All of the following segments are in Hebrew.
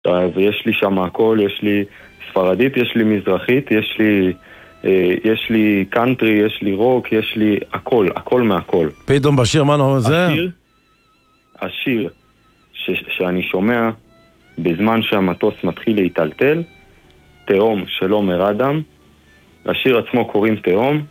ויש לי שם הכל, יש לי ספרדית, יש לי מזרחית, יש לי קאנטרי, יש לי רוק, יש לי הכל, הכל מהכל. פתאום בשיר, מה זה? השיר שאני שומע בזמן שהמטוס מתחיל להיטלטל, תאום של עומר אדם, השיר עצמו קוראים תאום,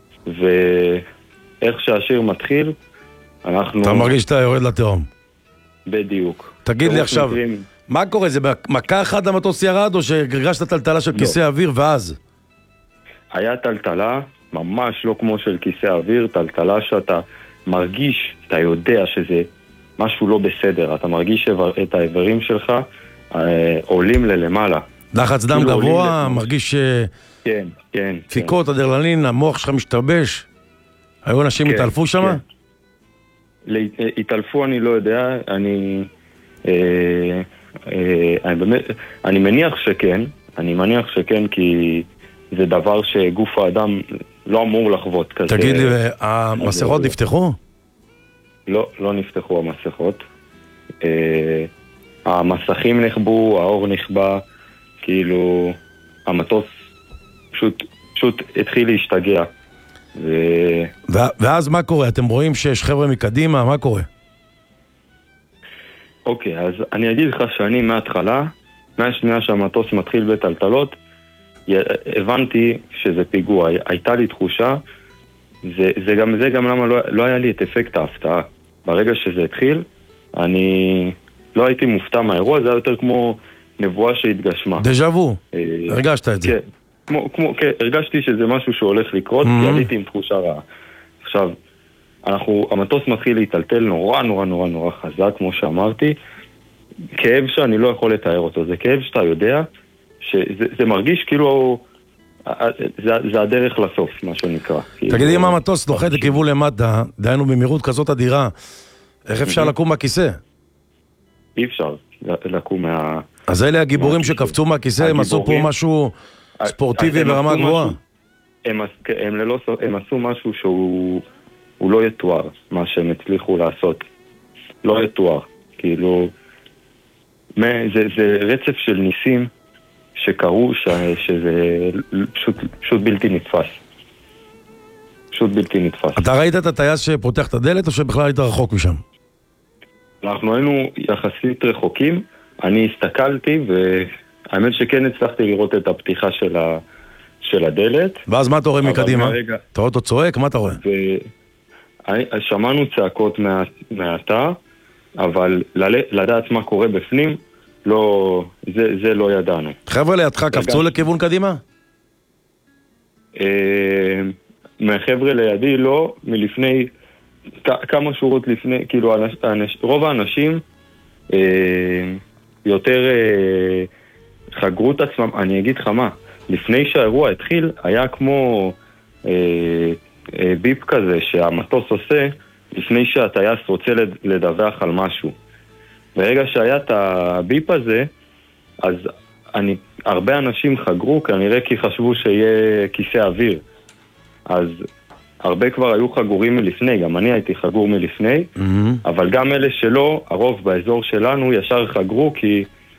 ואיך שהשיר מתחיל, אנחנו... אתה מרגיש שאתה יורד לתאום. בדיוק. תגיד לי עכשיו, מה קורה? זה במכה אחת המטוס ירד, או שהרגשת טלטלה של כיסא אוויר ואז? היה טלטלה, ממש לא כמו של כיסא אוויר, טלטלה שאתה מרגיש, אתה יודע שזה משהו לא בסדר, אתה מרגיש את האיברים שלך עולים ללמעלה. לחץ דם גבוה, מרגיש כן, דפיקות, אדרנלין, המוח שלך משתבש. היו אנשים התעלפו שם? התעלפו אני לא יודע, אני מניח שכן, כי זה דבר שגוף האדם לא אמור לחוות כזה. תגיד לי, המסכות נפתחו? לא נפתחו המסכות. המסכים נחבו, האור נחבא, כאילו המטוס פשוט התחיל להשתגע. ואז מה קורה? אתם רואים שיש חבר'ה מקדימה? מה קורה? אוקיי, אז אני אגיד לך שאני מההתחלה, מהשנייה שהמטוס מתחיל בטלטלות, הבנתי שזה פיגוע. הייתה לי תחושה, זה גם למה לא היה לי את אפקט ההפתעה. ברגע שזה התחיל, אני לא הייתי מופתע מהאירוע, זה היה יותר כמו נבואה שהתגשמה. דז'ה וו, הרגשת את זה. כן, הרגשתי שזה משהו שהולך לקרות, כי עליתי עם תחושה רעה. עכשיו, המטוס מתחיל להיטלטל נורא חזק, כמו שאמרתי, כאב שאני לא יכול לתאר אותו, זה כאב שאתה יודע, שזה מרגיש כאילו, זה הדרך לסוף, מה שנקרא. תגידי, אם המטוס נוחת לכיוון למטה, דיינו במהירות כזאת אדירה, איך אפשר לקום מהכיסא? אי אפשר לקום מה... אז אלה הגיבורים שקפצו מהכיסא, הם עשו פה משהו ספורטיבי ברמה גבוהה. הם עשו משהו שהוא לא יתואר, מה שהם הצליחו לעשות. לא יתואר. כאילו, זה רצף של ניסים שקרו שזה פשוט בלתי נתפס. פשוט בלתי נתפס. אתה ראית את הטייס שפותח את הדלת או שבכלל היית רחוק משם? אנחנו היינו יחסית רחוקים, אני הסתכלתי והאמת שכן הצלחתי לראות את הפתיחה של הדלת. ואז מה אתה רואה מקדימה? אתה רואה אותו צועק? מה אתה רואה? שמענו צעקות מהתא, אבל לדעת מה קורה בפנים, זה לא ידענו. חבר'ה לידך קפצו לכיוון קדימה? מהחבר'ה לידי לא, מלפני כמה שורות לפני, כאילו רוב האנשים יותר חגרו את עצמם. אני אגיד לך מה, לפני שהאירוע התחיל היה כמו ביפ כזה שהמטוס עושה לפני שהטייס רוצה לדווח על משהו. ברגע שהיה את הביפ הזה, אז הרבה אנשים חגרו כנראה כי חשבו שיהיה כיסא אוויר. אז הרבה כבר היו חגורים מלפני, גם אני הייתי חגור מלפני, אבל גם אלה שלא, הרוב באזור שלנו ישר חגרו, כי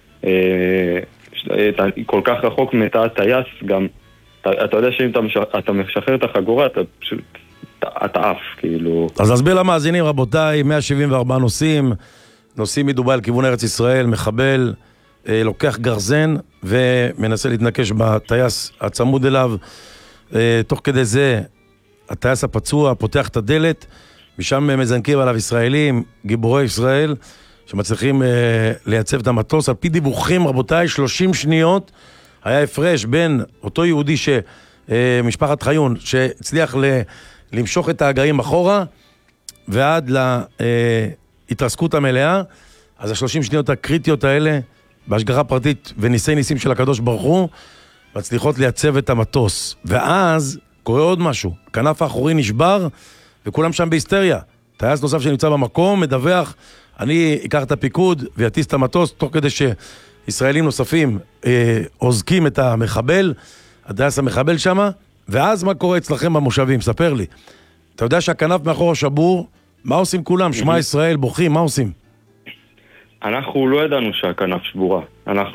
כל כך רחוק מתא הטייס, גם אתה יודע שאם אתה משחרר את החגורה, אתה פשוט, אתה עף, כאילו. אז נסביר למאזינים, רבותיי, 174 נוסעים מדובאי לכיוון ארץ ישראל, מחבל, לוקח גרזן ומנסה להתנקש בטייס הצמוד אליו. תוך כדי זה הטייס הפצוע פותח את הדלת, משם מזנקים עליו ישראלים, גיבורי ישראל, שמצליחים לייצב את המטוס. על פי דיווחים, רבותיי, 30 שניות היה הפרש בין אותו יהודי משפחת חיון, שהצליח למשוך את האגרים אחורה, ועד להתרסקות המלאה. אז ה-30 שניות הקריטיות האלה, בהשגחה פרטית וניסי ניסים של הקדוש ברוך הוא, מצליחות לייצב את המטוס. ואז קורה עוד משהו, כנף האחורי נשבר, וכולם שם בהיסטריה. טייס נוסף שנמצא במקום, מדווח, אני אקח את הפיקוד ויטיס את המטוס, תוך כדי שישראלים נוספים עוזקים את המחבל, הטייס המחבל שם. ואז מה קורה אצלכם במושבים? ספר לי. אתה יודע שהכנף מאחור שבור, מה עושים כולם? שמע ישראל, בוכים, מה עושים? אנחנו לא ידענו שהכנף שבורה. אנחנו